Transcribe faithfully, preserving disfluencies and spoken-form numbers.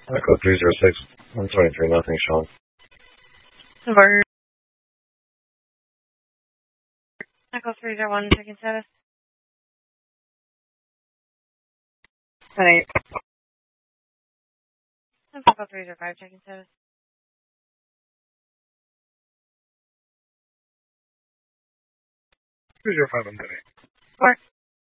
Echo three zero six, one twenty-three, nothing, Sean. Word. Echo three zero one, checking status. Right. Echo three zero five, checking status. three zero five, I'm today. Four.